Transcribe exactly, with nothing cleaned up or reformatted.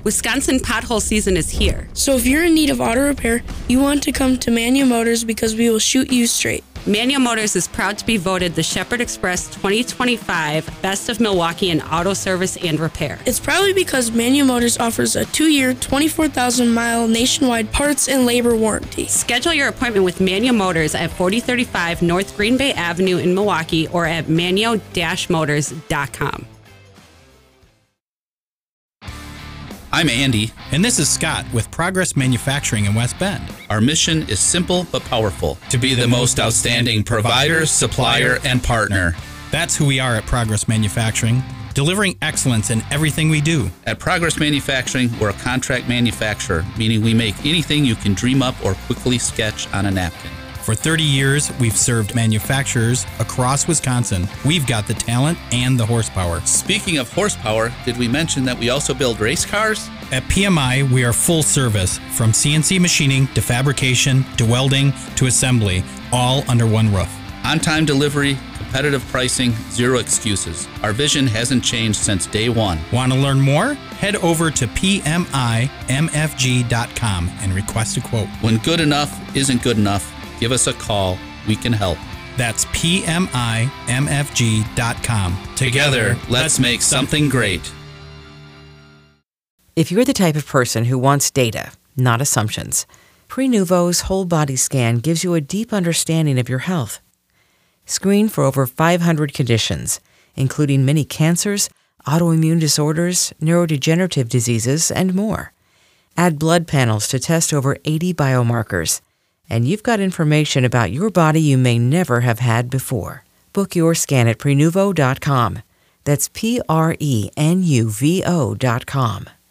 Wisconsin pothole season is here. So if you're in need of auto repair, you want to come to Manual Motors because we will shoot you straight. Manual Motors is proud to be voted the Shepherd Express twenty twenty-five Best of Milwaukee in Auto Service and Repair. It's probably because Manual Motors offers a two-year, twenty-four thousand mile nationwide parts and labor warranty. Schedule your appointment with Manual Motors at forty thirty-five North Green Bay Avenue in Milwaukee or at manual dash motors dot com. I'm Andy. And this is Scott with Progress Manufacturing in West Bend. Our mission is simple but powerful: to be the most outstanding provider, supplier, and partner. That's who we are at Progress Manufacturing, delivering excellence in everything we do. At Progress Manufacturing, we're a contract manufacturer, meaning we make anything you can dream up or quickly sketch on a napkin. For thirty years, we've served manufacturers across Wisconsin. We've got the talent and the horsepower. Speaking of horsepower, did we mention that we also build race cars? At P M I, we are full service, from C N C machining to fabrication to welding to assembly, all under one roof. On-time delivery, competitive pricing, zero excuses. Our vision hasn't changed since day one. Want to learn more? Head over to P M I M F G dot com and request a quote. When good enough isn't good enough, give us a call. We can help. That's P M I M F G dot com. Together, let's make something great. If you're the type of person who wants data, not assumptions, Prenuvo's whole body scan gives you a deep understanding of your health. Screen for over five hundred conditions, including many cancers, autoimmune disorders, neurodegenerative diseases, and more. Add blood panels to test over eighty biomarkers, and you've got information about your body you may never have had before. Book your scan at Prenuvo dot com. That's P R E N U V O dot com.